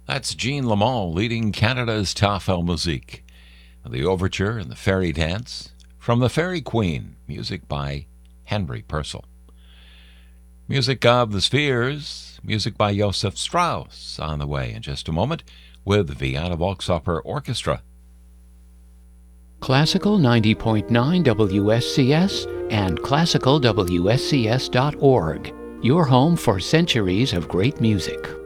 That's Jean Lamont leading Canada's Tafel Musique. The overture and the fairy dance from the Fairy Queen, music by Henry Purcell. Music of the Spheres, music by Josef Strauss, on the way in just a moment with Vienna Volksoper Orchestra. Classical 90.9 WSCS and classicalwscs.org, your home for centuries of great music.